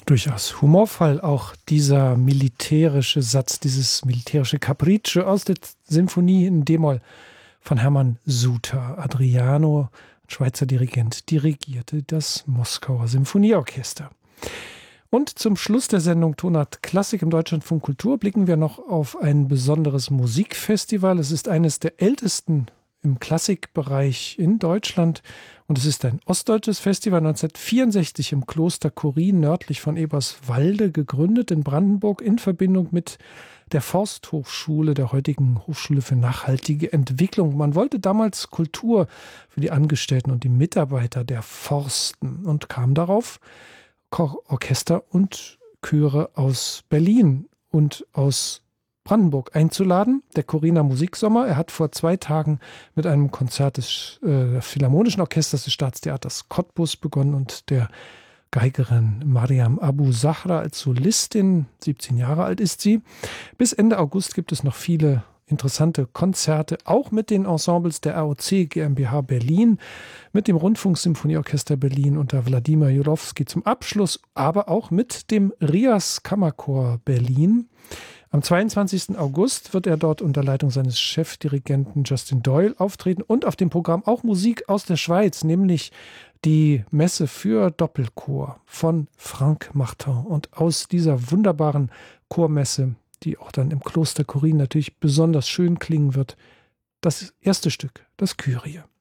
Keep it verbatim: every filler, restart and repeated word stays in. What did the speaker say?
Durchaus humorvoll auch dieser militärische Satz, dieses militärische Capriccio aus der Sinfonie in D-Moll von Hermann Suter. Adriano, Schweizer Dirigent, dirigierte das Moskauer Sinfonieorchester. Und zum Schluss der Sendung Tonart Klassik im Deutschlandfunk Kultur blicken wir noch auf ein besonderes Musikfestival. Es ist eines der ältesten im Klassikbereich in Deutschland und es ist ein ostdeutsches Festival, neunzehnhundertvierundsechzig im Kloster Chorin nördlich von Eberswalde gegründet in Brandenburg in Verbindung mit der Forsthochschule, der heutigen Hochschule für nachhaltige Entwicklung. Man wollte damals Kultur für die Angestellten und die Mitarbeiter der Forsten und kam darauf, Orchester und Chöre aus Berlin und aus Brandenburg einzuladen. Der Choriner Musiksommer, er hat vor zwei Tagen mit einem Konzert des äh, Philharmonischen Orchesters des Staatstheaters Cottbus begonnen und der Geigerin Mariam Abu Zahra als Solistin, siebzehn Jahre alt ist sie. Bis Ende August gibt es noch viele interessante Konzerte, auch mit den Ensembles der R O C GmbH Berlin, mit dem Rundfunksymphonieorchester Berlin unter Wladimir Jurowski zum Abschluss, aber auch mit dem Rias Kammerchor Berlin. Am zweiundzwanzigsten August wird er dort unter Leitung seines Chefdirigenten Justin Doyle auftreten und auf dem Programm auch Musik aus der Schweiz, nämlich die Messe für Doppelchor von Franck Martin. Und aus dieser wunderbaren Chormesse, die auch dann im Kloster Chorin natürlich besonders schön klingen wird, das erste Stück, das Kyrie.